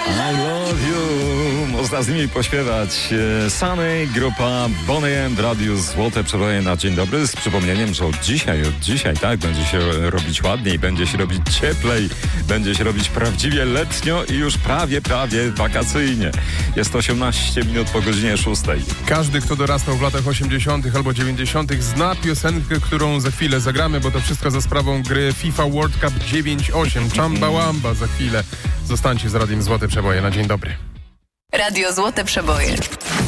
I love you. Można z nimi pośpiewać. Sunny, grupa Boney M w radiu Złote Przeboje na dzień dobry. Z przypomnieniem, że od dzisiaj, tak, będzie się robić ładniej, będzie się robić cieplej, będzie się robić prawdziwie letnio i już prawie wakacyjnie. Jest 18 minut po godzinie 6. Każdy, kto dorastał w latach 80. albo 90. zna piosenkę, którą za chwilę zagramy, bo to wszystko za sprawą gry FIFA World Cup 9-8. Chamba Wamba za chwilę. Zostańcie z radiem Złote Przeboje na dzień dobry. Radio Złote Przeboje.